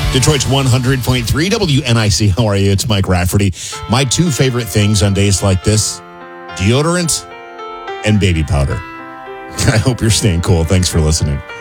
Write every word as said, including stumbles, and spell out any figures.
Detroit's one hundred point three W N I C. How are you? It's Mike Rafferty. My two favorite things on days like this, deodorant and baby powder. I hope you're staying cool. Thanks for listening.